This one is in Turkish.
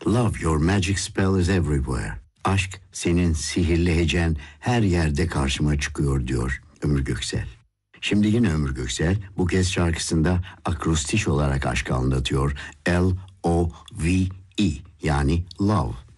Love, your magic spell is everywhere. Aşk, senin sihirli hecen her yerde karşıma çıkıyor diyor Ömür Göksel. Şimdi yine Ömür Göksel bu kez şarkısında akrostiş olarak aşkı anlatıyor. L-O-V-E yani love.